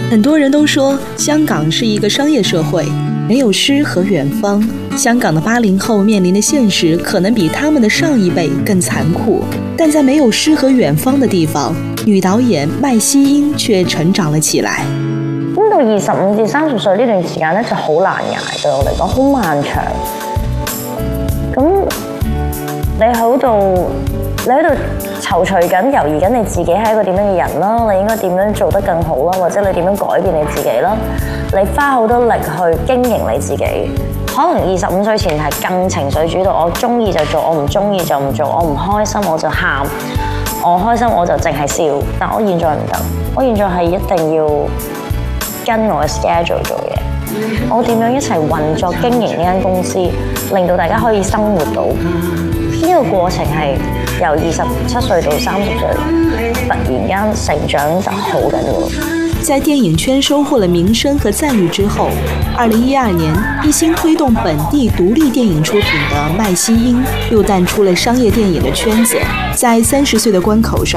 很多人都说香港是一个商业社会，没有诗和远方。香港的80后面临的现實可能比他們的上一輩更殘酷，但在沒有詩和遠方的地方，女導演麥希英卻成長了起來。 咁到25至30歲呢段時間咧就好難捱，對我嚟講好漫長。咁你喺度躊躇緊、猶豫緊你自己係一個點樣嘅人啦，你應該點樣做得更好啦，或者你點樣改變你自己啦，你花好多力去經營你自己。可能25歲前係更情緒主導，我中意就做，我唔中意就唔做，我唔開心我就喊，我開心我就淨係笑。但我現在唔得，我現在係一定要跟我嘅 schedule 做嘢。我點樣一齊運作經營呢間公司，令到大家可以生活到呢個過程係由27歲到30歲，突然間成長就好緊要。 在電影圈收穫了名聲和讚譽之後，2012年一心推動本地獨立電影出品的麥希英又淡出了商業電影的圈子，在30歲的關口上